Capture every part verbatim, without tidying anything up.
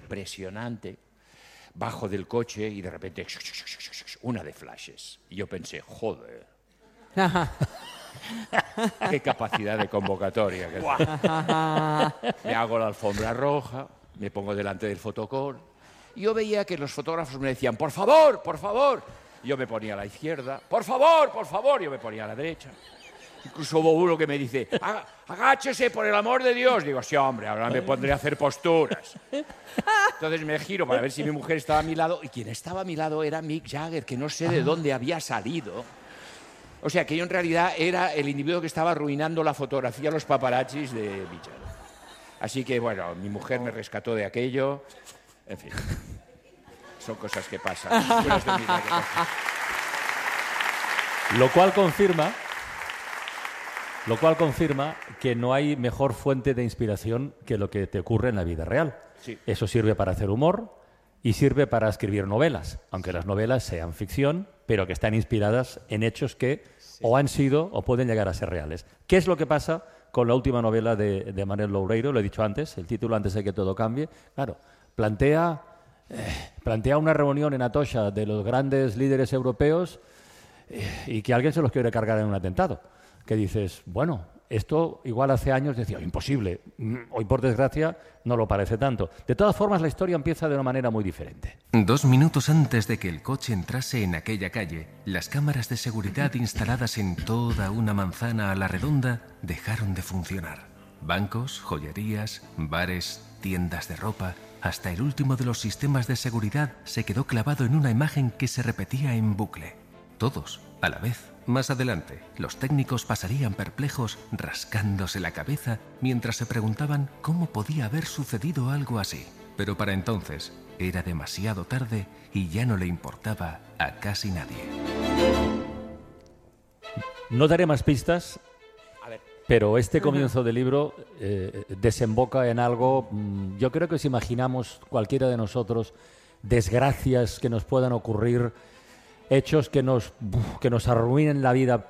impresionante. Bajo del coche y de repente una de flashes. Y yo pensé, joder, qué capacidad de convocatoria. Que me hago la alfombra roja, me pongo delante del fotocall. Y yo veía que los fotógrafos me decían, por favor, por favor. Yo me ponía a la izquierda, por favor, por favor. Yo me ponía a la derecha. Incluso hubo uno que me dice, agáchese, por el amor de Dios. Digo, sí, hombre, ahora me pondré a hacer posturas. Entonces me giro para ver si mi mujer estaba a mi lado, y quien estaba a mi lado era Mick Jagger, que no sé de dónde había salido. O sea, que yo en realidad era el individuo que estaba arruinando la fotografía a los paparazzis de Mick Jagger. Así que, bueno, mi mujer me rescató de aquello. En fin, son cosas que pasan. Buenas de vida que pasan. Lo cual confirma... Lo cual confirma que no hay mejor fuente de inspiración que lo que te ocurre en la vida real. Sí. Eso sirve para hacer humor y sirve para escribir novelas, aunque las novelas sean ficción, pero que están inspiradas en hechos que sí. o han sido o pueden llegar a ser reales. ¿Qué es lo que pasa con la última novela de, de Manuel Loureiro? Lo he dicho antes, el título Antes de que todo cambie. Claro, plantea, eh, plantea una reunión en Atocha de los grandes líderes europeos eh, y que alguien se los quiere cargar en un atentado. Que dices, bueno, esto igual hace años decía, imposible, hoy por desgracia no lo parece tanto. De todas formas, la historia empieza de una manera muy diferente. Dos minutos antes de que el coche entrase en aquella calle, las cámaras de seguridad instaladas en toda una manzana a la redonda dejaron de funcionar. Bancos, joyerías, bares, tiendas de ropa, hasta el último de los sistemas de seguridad se quedó clavado en una imagen que se repetía en bucle. Todos, a la vez. Más adelante, los técnicos pasarían perplejos rascándose la cabeza mientras se preguntaban cómo podía haber sucedido algo así. Pero para entonces era demasiado tarde y ya no le importaba a casi nadie. No daré más pistas, pero este comienzo del libro eh, desemboca en algo, yo creo que si imaginamos cualquiera de nosotros desgracias que nos puedan ocurrir, hechos que nos, que nos arruinen la vida,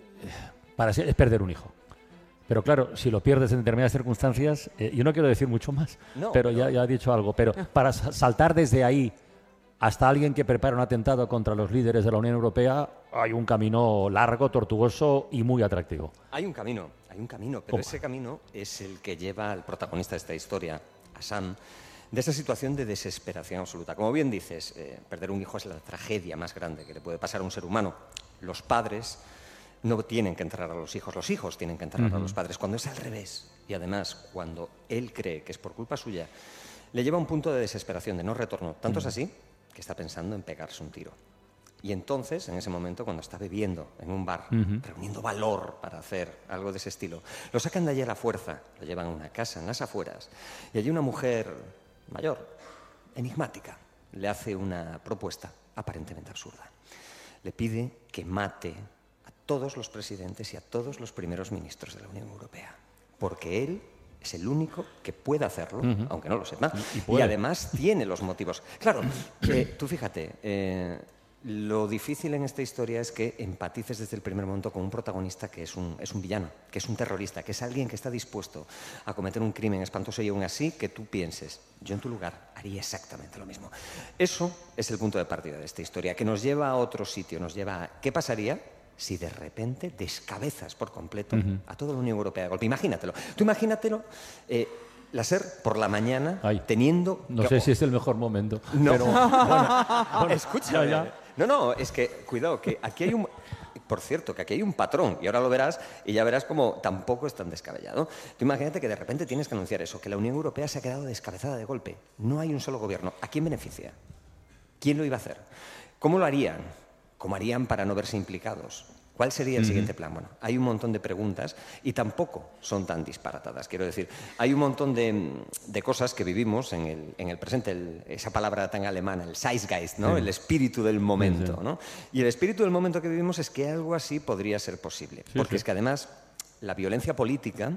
para es perder un hijo. Pero claro, si lo pierdes en determinadas circunstancias, eh, yo no quiero decir mucho más, no, pero, pero... Ya, ya he dicho algo. Pero para saltar desde ahí hasta alguien que prepara un atentado contra los líderes de la Unión Europea, hay un camino largo, tortuoso y muy atractivo. Hay un camino, hay un camino, pero ¿Cómo? Ese camino es el que lleva al protagonista de esta historia, a Sam, de esa situación de desesperación absoluta. Como bien dices, eh, perder un hijo es la tragedia más grande que le puede pasar a un ser humano. Los padres no tienen que enterrar a los hijos, los hijos tienen que enterrar uh-huh. a los padres. Cuando es al revés, y además cuando él cree que es por culpa suya, le lleva a un punto de desesperación, de no retorno. Tanto uh-huh. es así que está pensando en pegarse un tiro. Y entonces, en ese momento, cuando está bebiendo en un bar, uh-huh. reuniendo valor para hacer algo de ese estilo, lo sacan de allí a la fuerza, lo llevan a una casa en las afueras, y allí una mujer mayor, enigmática, le hace una propuesta aparentemente absurda. Le pide que mate a todos los presidentes y a todos los primeros ministros de la Unión Europea, porque él es el único que puede hacerlo, uh-huh. aunque no lo sepa, y, y además tiene los motivos. Claro, eh, tú fíjate, eh, lo difícil en esta historia es que empatices desde el primer momento con un protagonista que es un, es un villano, que es un terrorista, que es alguien que está dispuesto a cometer un crimen espantoso y aún así que tú pienses, yo en tu lugar haría exactamente lo mismo. Eso es el punto de partida de esta historia, que nos lleva a otro sitio, nos lleva a ¿qué pasaría si de repente descabezas por completo uh-huh. a toda la Unión Europea de golpe? Imagínatelo. Tú imagínatelo... Eh, la SER por la mañana, Ay, teniendo... No sé si es el mejor momento. No, pero, bueno, bueno, escucha. Ya, ya. No, no, es que, cuidado, que aquí hay un... Por cierto, que aquí hay un patrón, y ahora lo verás, y ya verás cómo tampoco es tan descabellado. Tú imagínate que de repente tienes que anunciar eso, que la Unión Europea se ha quedado descabezada de golpe. No hay un solo gobierno. ¿A quién beneficia? ¿Quién lo iba a hacer? ¿Cómo lo harían? ¿Cómo harían para no verse implicados? ¿Cuál sería el uh-huh. siguiente plan? Bueno, hay un montón de preguntas y tampoco son tan disparatadas. Quiero decir, hay un montón de, de cosas que vivimos en el, en el presente, el, esa palabra tan alemana, el Zeitgeist, ¿no? Sí. El espíritu del momento, sí, sí. ¿no? Y el espíritu del momento que vivimos es que algo así podría ser posible. Sí, porque sí. es que además la violencia política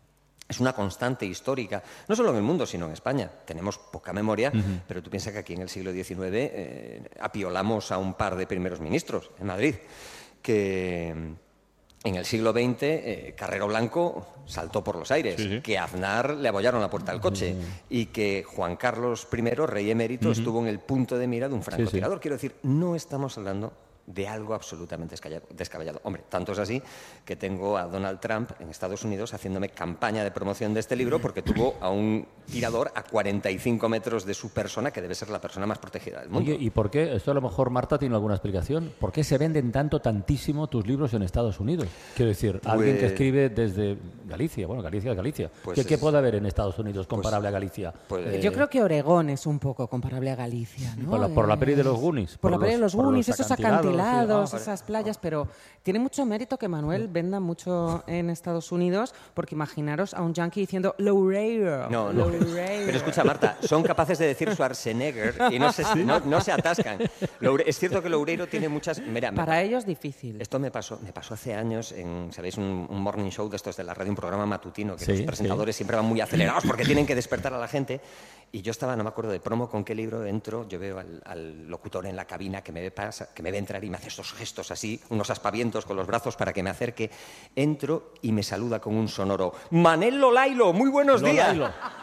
es una constante histórica, no solo en el mundo, sino en España. Tenemos poca memoria, uh-huh. pero tú piensas que aquí en el siglo diecinueve eh, apiolamos a un par de primeros ministros en Madrid. Que, en el siglo veinte, eh, Carrero Blanco saltó por los aires, sí, sí. que a Aznar le abollaron la puerta del coche, sí. y que Juan Carlos primero, rey emérito, uh-huh. estuvo en el punto de mira de un francotirador. Sí, sí. Quiero decir, no estamos hablando de algo absolutamente descabellado. Hombre, tanto es así que tengo a Donald Trump en Estados Unidos haciéndome campaña de promoción de este libro porque tuvo a un tirador a cuarenta y cinco metros de su persona, que debe ser la persona más protegida del mundo. Oye, ¿y por qué? Esto a lo mejor Marta tiene alguna explicación. ¿Por qué se venden tanto, tantísimo tus libros en Estados Unidos? Quiero decir, pues, alguien que escribe desde Galicia, bueno, Galicia es Galicia. Pues ¿Qué, es, ¿Qué puede haber en Estados Unidos comparable pues, a Galicia? Pues, eh, Yo creo que Oregón es un poco comparable a Galicia, ¿no? Por la, por la peli de los Goonies. Por, por la peli de los Goonies, esos acantilados, sí. ah, esas playas, pero tiene mucho mérito que Manuel venda mucho en Estados Unidos, porque imaginaros a un yankee diciendo Loureiro. No, no. Loureiro. Pero escucha, Marta, son capaces de decir Schwarzenegger y no se, no, no se atascan. Loure, es cierto que Loureiro tiene muchas... Mira, Para me, ellos difícil. Esto me pasó, me pasó hace años en, ¿sabéis? Un, un morning show de estos de la radio, un programa matutino, que sí, los presentadores sí. siempre van muy acelerados porque tienen que despertar a la gente. Y yo estaba, no me acuerdo de promo, con qué libro entro, yo veo al, al locutor en la cabina que me, ve pasa, que me ve entrar y me hace estos gestos así, unos aspavientos con los brazos para que me acerque. Entro y me saluda con un sonoro: Manel Lolailo, muy buenos días.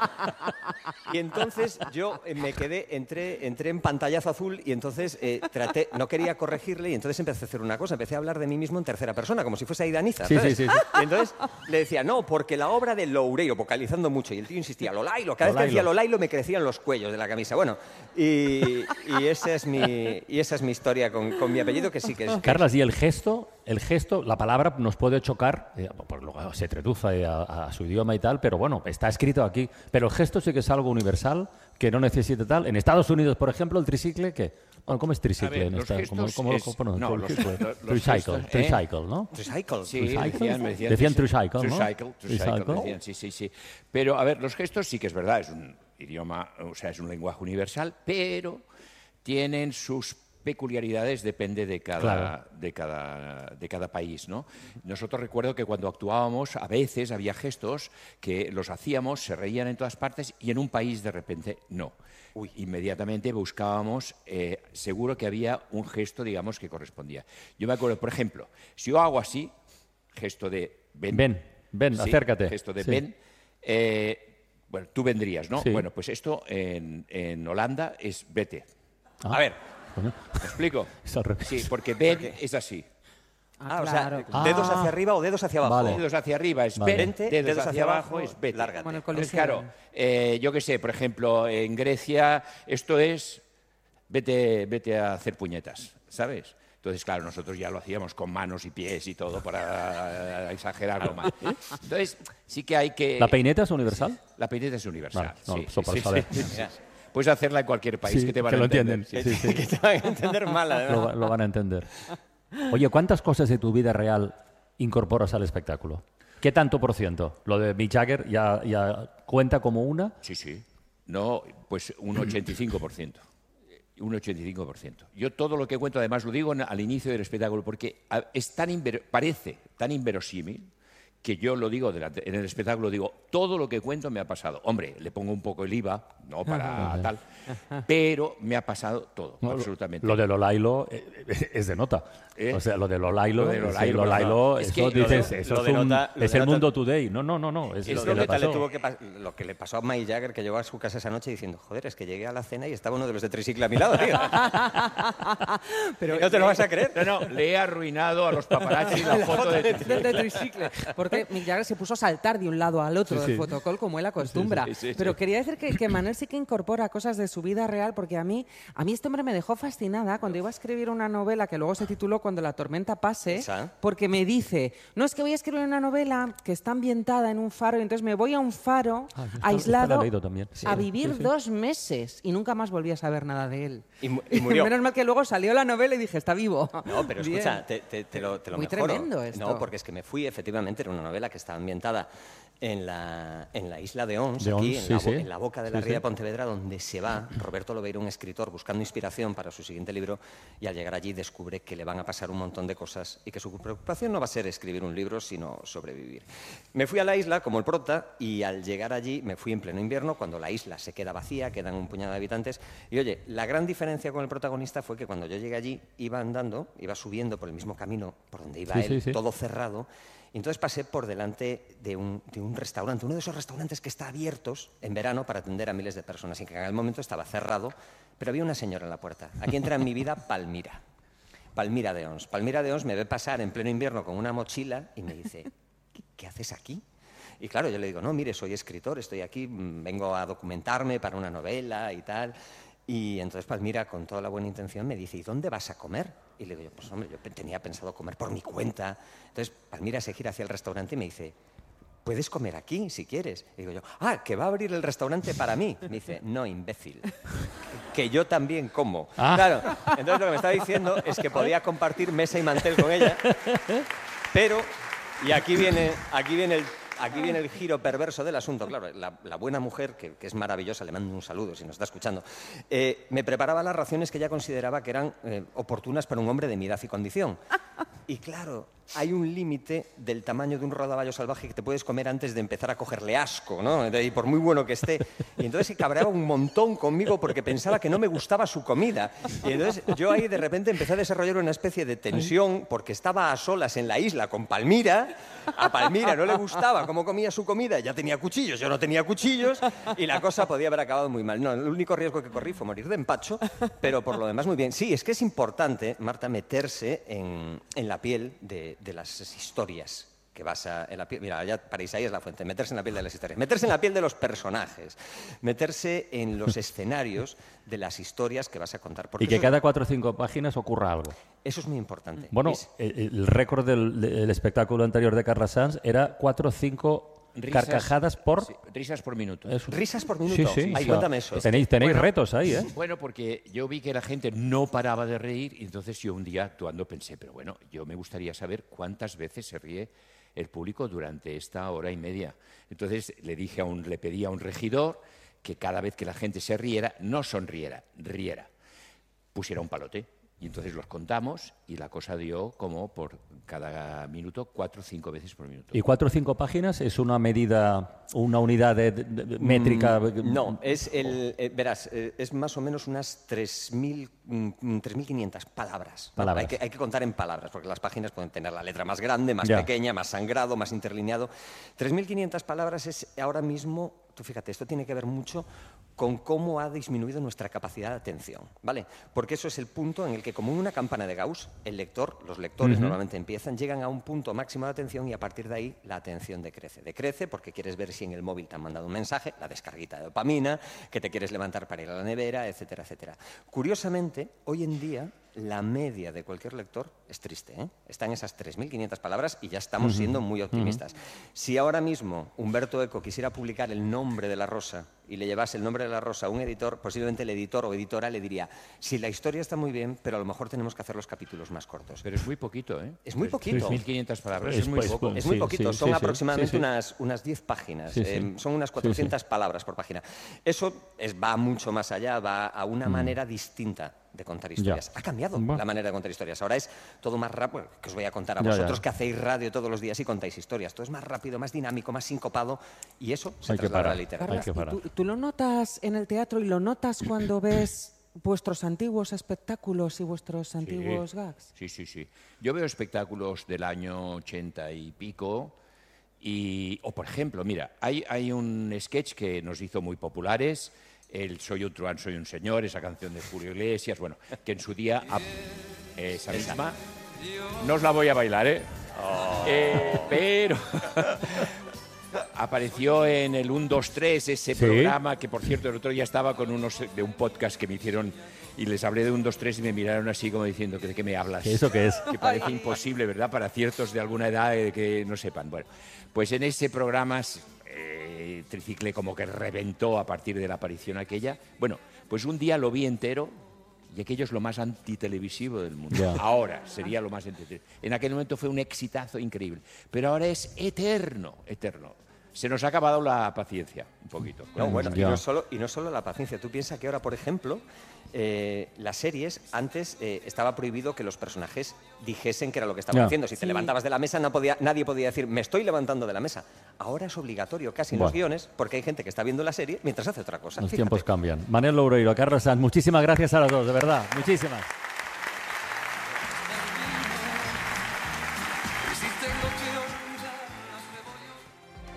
Y entonces yo eh, me quedé, entré, entré en pantallazo azul y entonces eh, traté, no quería corregirle y entonces empecé a hacer una cosa, empecé a hablar de mí mismo en tercera persona, como si fuese Aidaniza. Sí, sí, sí, sí. Y entonces le decía, no, porque la obra de Loureiro, vocalizando mucho, y el tío insistía, Lolailo, cada vez que decía Lolailo me crecían los cuellos de la camisa. Bueno, y, y, esa, es mi, y esa es mi historia con, con mi apellido, que sí que es... Carlas, y el gesto, el gesto, la palabra nos puede chocar, eh, por luego se traduce a, a su idioma y tal, pero bueno, está escrito aquí. Pero el gesto sí que es algo universal, que no necesita tal. En Estados Unidos, por ejemplo, el tricicle, ¿qué? Bueno, ¿cómo es tricicle? Ver, en esta, ¿Cómo, cómo es, lo ponen? No, los, los, los tricycle, gestos, ¿eh? tricycle, ¿no? Tricycle. Sí, tricycle. decían, me decían, decían tricycle, ¿no? Tricycle, tricycle, decían, sí, sí, sí. Pero, a ver, los gestos sí que es verdad, es un idioma, o sea, es un lenguaje universal, pero tienen sus peculiaridades, depende de cada, claro. de cada, de cada país, ¿no? Nosotros recuerdo que cuando actuábamos, a veces había gestos que los hacíamos, se reían en todas partes y en un país de repente no. Uy, inmediatamente buscábamos, eh, seguro que había un gesto, digamos, que correspondía. Yo me acuerdo, por ejemplo, si yo hago así, gesto de ven, ven, ven sí, acércate. Gesto de sí. ven, eh, bueno, tú vendrías, ¿no? Sí. Bueno, pues esto en, en Holanda es vete. Ah. A ver, ¿me explico? Es al revés. Sí, porque ven es así. Ah, claro. o sea, dedos Ah. hacia arriba o dedos hacia abajo. Vale. Dedos hacia arriba es Vale. vente, dedos, dedos hacia abajo es vete. Lárgate. Bueno, el Entonces, Coliseo. claro, eh, yo qué sé, por ejemplo, en Grecia esto es vete, vete a hacer puñetas, ¿sabes? Entonces, claro, nosotros ya lo hacíamos con manos y pies y todo para exagerarlo más. Entonces, sí que hay que... ¿La peineta es universal? La peineta es universal, Vale, no, sí. eso para sí, saber. sí, sí, sí. Puedes hacerla en cualquier país Sí, que te van que a lo entender. entienden. Sí, sí. Que te van a entender mal, además. Lo, lo van a entender. Oye, ¿cuántas cosas de tu vida real incorporas al espectáculo? ¿Qué tanto por ciento? Lo de Mick Jagger ya, ya cuenta como una. Sí, sí. No, pues un ochenta y cinco por ciento. Un ochenta y cinco por ciento. Yo todo lo que cuento, además, lo digo al inicio del espectáculo, porque es tan invero, parece tan inverosímil que yo lo digo delante, en el espectáculo, digo, todo lo que cuento me ha pasado. Hombre, le pongo un poco el I V A, no para Ajá. tal, pero me ha pasado todo, No, absolutamente. Lo de Lolailo eh, es de nota. ¿Eh? O sea, lo de Lolailo, Lo de Lolailo, sí, Lolailo, es eso que dices, lo de- eso lo es, de un- nota- lo es de el nota- mundo today. No, no, no, no. Es, Es lo lo que le que Le pasó. tuvo que pas- lo que le pasó a Mick Jagger, que llegó a su casa esa noche diciendo, joder, es que llegué a la cena y estaba uno de los de tricicle a mi lado, tío. Pero ¿No te lo vas a creer? No, no, le he arruinado a los paparazzi la foto de... del de tricicle. Porque Mick Jagger se puso a saltar de un lado al otro Sí, del sí. fotocall como él acostumbra. Sí, sí, sí, sí. Pero quería decir que, que Manuel sí que incorpora cosas de su vida real, porque a mí, a mí este hombre me dejó fascinada cuando iba a escribir una novela que luego se tituló Cuando la tormenta pase, ¿Esa? porque me dice, no, es que voy a escribir una novela que está ambientada en un faro, y entonces me voy a un faro Ah, esta- esta la aislado he leído también. Sí. a vivir Sí, sí. dos meses y nunca más volví a saber nada de él. Y mu- y murió. Menos mal que luego salió la novela y dije, está vivo. No, pero Bien. escucha, te, te- te lo, te lo Muy mejoro. tremendo esto. No, porque es que me fui, efectivamente, era una novela que estaba ambientada en la, en la isla de Ons, de aquí, Ons, en, la, sí, sí. en la boca de la Sí, ría sí. de Pontevedra, donde se va Roberto Lobeira, un escritor, buscando inspiración para su siguiente libro, y al llegar allí descubre que le van a pasar un montón de cosas y que su preocupación no va a ser escribir un libro, sino sobrevivir. Me fui a la isla como el prota y al llegar allí me fui en pleno invierno, cuando la isla se queda vacía, quedan un puñado de habitantes, y oye, la gran diferencia con el protagonista fue que cuando yo llegué allí iba andando, iba subiendo por el mismo camino por donde iba Sí, él, sí, sí. todo cerrado. Y entonces pasé por delante de un, de un restaurante, uno de esos restaurantes que está abiertos en verano para atender a miles de personas y que en aquel momento estaba cerrado, pero había una señora en la puerta. Aquí entra en mi vida Palmira, Palmira de Ons. Palmira de Ons me ve pasar en pleno invierno con una mochila y me dice, ¿qué, qué haces aquí? Y claro, yo le digo, no, mire, soy escritor, estoy aquí, vengo a documentarme para una novela y tal. Y entonces Palmira, con toda la buena intención, me dice, ¿y dónde vas a comer? Y le digo, pues hombre, yo tenía pensado comer por mi cuenta. Entonces Palmira se gira hacia el restaurante y me dice, puedes comer aquí si quieres. Y digo yo, ah, que va a abrir el restaurante para mí. Me dice, no, imbécil, que yo también como. Ah. Claro, entonces lo que me estaba diciendo es que podía compartir mesa y mantel con ella, pero, y aquí viene, aquí viene el... Aquí viene el giro perverso del asunto. Claro, la, la buena mujer, que, que es maravillosa, le mando un saludo si nos está escuchando, eh, me preparaba las raciones que ella consideraba que eran eh, oportunas para un hombre de mi edad y condición. Y claro, hay un límite del tamaño de un rodaballo salvaje que te puedes comer antes de empezar a cogerle asco, ¿no? Y por muy bueno que esté. Y entonces se cabreaba un montón conmigo porque pensaba que no me gustaba su comida. Y entonces yo ahí de repente empecé a desarrollar una especie de tensión porque estaba a solas en la isla con Palmira. A Palmira no le gustaba cómo comía su comida, ella tenía cuchillos, yo no tenía cuchillos, y la cosa podía haber acabado muy mal. No, el único riesgo que corrí fue morir de empacho, pero por lo demás muy bien. Sí, es que es importante, Marta, meterse en, en la piel de, de las historias que basa en la piel. Mira, ya para Isaías La Fuente, meterse en la piel de las historias, meterse en la piel de los personajes, meterse en los escenarios de las historias que vas a contar. Porque Y que eso, cada cuatro o cinco páginas ocurra algo. eso es muy importante. Bueno, Es- el, el récord del, del espectáculo anterior de Carla Sanz era cuatro o cinco Risas- carcajadas por... sí, risas por minuto. Eso. risas por minuto. Sí, sí. Ay, o sea, cuéntame eso. Tenéis, tenéis Bueno, retos ahí, ¿eh? Bueno, porque yo vi que la gente no paraba de reír y entonces yo un día actuando pensé, pero bueno, yo me gustaría saber cuántas veces se ríe el público durante esta hora y media. Entonces le dije a un, le pedí a un regidor que cada vez que la gente se riera, no sonriera, riera, pusiera un palote. Y entonces los contamos y la cosa dio como por cada minuto, cuatro o cinco veces por minuto. Y cuatro o cinco páginas es una medida, una unidad de, de- de- métrica. No, es el, eh, verás, eh, es más o menos unas tres mil quinientas palabras. ¿no? Palabras. Hay, que, hay que contar en palabras, porque las páginas pueden tener la letra más grande, más Ya. pequeña, más sangrado, más interlineado. tres mil quinientas palabras es ahora mismo, tú fíjate, esto tiene que ver mucho con cómo ha disminuido nuestra capacidad de atención, ¿vale? Porque eso es el punto en el que, como en una campana de Gauss, el lector, los lectores Ujú. normalmente empiezan, llegan a un punto máximo de atención y a partir de ahí la atención decrece. Decrece porque quieres ver si en el móvil te han mandado un mensaje, la descarguita de dopamina, que te quieres levantar para ir a la nevera, etcétera, etcétera. Curiosamente, hoy en día, la media de cualquier lector es triste, ¿eh? Está en esas tres mil quinientas palabras y ya estamos siendo muy optimistas. Si ahora mismo Humberto Eco quisiera publicar El nombre de la rosa y le llevase El nombre de la rosa a un editor, posiblemente el editor o editora le diría, sí, la historia está muy bien, pero a lo mejor tenemos que hacer los capítulos más cortos. Pero es muy poquito, ¿eh? Es muy poquito. tres mil quinientas palabras Es es, muy pues, poco. pues, Es muy Sí, poquito, sí, son sí, sí. aproximadamente Sí, sí. Unas, unas diez páginas, Sí, sí. eh, son unas cuatrocientas palabras por página. Eso es, va mucho más allá, va a una manera distinta de contar historias. Ha cambiado Bueno. la manera de contar historias. Ahora es todo más rápido, que os voy a contar a Ya, vosotros ya. que hacéis radio todos los días y contáis historias. Todo es más rápido, más dinámico, más sincopado y eso se Hay que traslada a parar. la literatura. Hay que parar. ¿Tú, tú lo notas en el teatro y lo notas cuando ves vuestros antiguos espectáculos y vuestros antiguos gags? Sí, sí, sí. Yo veo espectáculos del año ochenta y pico y, o por ejemplo, mira, hay, hay un sketch que nos hizo muy populares, el Soy un truán, soy un señor, esa canción de Julio Iglesias, bueno, que en su día, ap- esa misma, no os la voy a bailar, ¿eh? Eh, pero apareció en el uno, dos, tres ese Sí. programa que, por cierto, el otro día estaba con unos de un podcast que me hicieron y les hablé de uno, dos, tres y me miraron así como diciendo, ¿de qué me hablas? ¿Qué ¿Eso qué es? Que parece imposible, ¿verdad? Para ciertos de alguna edad eh, que no sepan. Bueno, pues en ese programa eh, Tricicle como que reventó a partir de la aparición aquella. Bueno, pues un día lo vi entero y aquello es lo más antitelevisivo del mundo. Ya. Ahora sería lo más antitelevisivo. En aquel momento fue un exitazo increíble, pero ahora es eterno, eterno. se nos ha acabado la paciencia, un poquito. No, bueno, y Ya. no, solo, y no solo la paciencia. Tú piensas que ahora, por ejemplo, eh, las series, antes eh, estaba prohibido que los personajes dijesen qué era lo que estaban Ya. haciendo. Si te Sí. levantabas de la mesa, no podía, nadie podía decir, me estoy levantando de la mesa. Ahora es obligatorio casi en los Bueno. guiones, porque hay gente que está viendo la serie mientras hace otra cosa. Los Fíjate. tiempos cambian. Manel Loureiro, Carlos Sanz, muchísimas gracias a los dos, de verdad. Muchísimas.